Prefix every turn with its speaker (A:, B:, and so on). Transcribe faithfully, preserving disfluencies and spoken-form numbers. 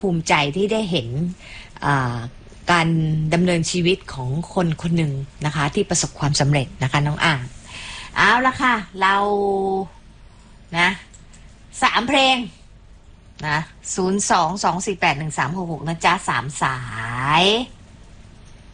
A: ภูมิใจที่ได้เห็นการดำเนินชีวิตของคนคนหนึ่งนะคะที่ประสบความสำเร็จนะคะน้องอ่างเอาละค่ะเรานะสามเพลงนะศูนย์สองสองสี่แปดหนึ่งสามหกหกนะจ๊ะสามสาย